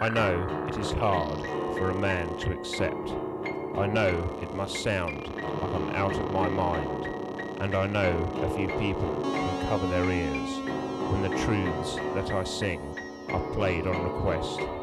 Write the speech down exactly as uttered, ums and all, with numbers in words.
I know it is hard for a man to accept. I know it must sound like I'm out of my mind. And I know a few people who cover their ears when the truths that I sing are played on request.